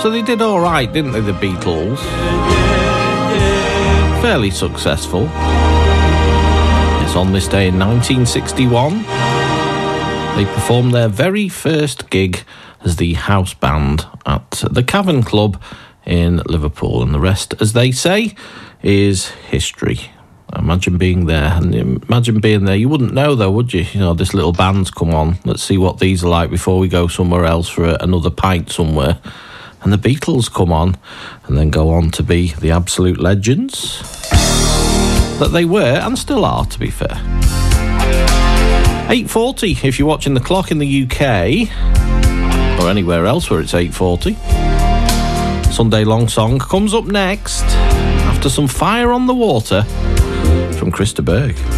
So they did all right, didn't they, the Beatles? Fairly successful. Yes, on this day in 1961, they performed their very first gig as the house band at the Cavern Club in Liverpool, and the rest, as they say, is history. Imagine being there, and imagine being there. You wouldn't know, though, would you? You know, this little band's come on. Let's see what these are like before we go somewhere else for another pint somewhere. And the Beatles come on, and then go on to be the absolute legends that they were, and still are, to be fair. 8:40, if you're watching the clock in the UK, or anywhere else where it's 8:40. Sunday Long Song comes up next, after some Fire on the Water from Chris de Burgh.